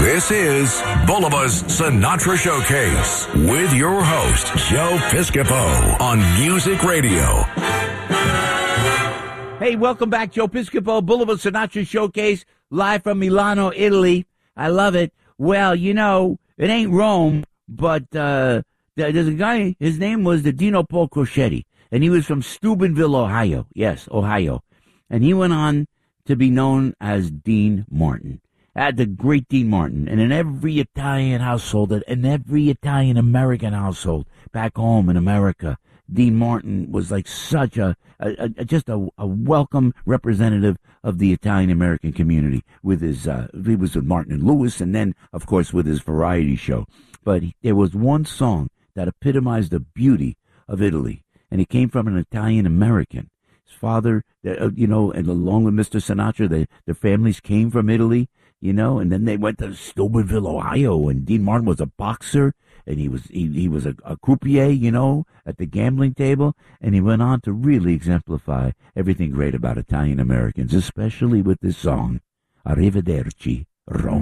This is Bulliva's Sinatra Showcase with your host, Joe Piscopo on Music Radio. Hey, welcome back, Joe Piscopo, Bulliva Sinatra Showcase, live from Milano, Italy. I love it. Well, you know, it ain't Rome, but there's a guy, his name was Dino Paul Crocetti, and he was from Steubenville, Ohio. Yes, Ohio. And he went on to be known as Dean Martin. The great Dean Martin. And in every Italian household, in every Italian-American household back home in America, Dean Martin was like such a welcome representative of the Italian-American community with his, he was with Martin and Lewis, and then, of course, with his variety show. But there was one song that epitomized the beauty of Italy, and it came from an Italian-American. His father, and along with Mr. Sinatra, their families came from Italy, and then they went to Steubenville, Ohio, and Dean Martin was a boxer, and he was a croupier, at the gambling table, and he went on to really exemplify everything great about Italian Americans, especially with this song, Arrivederci, Rome.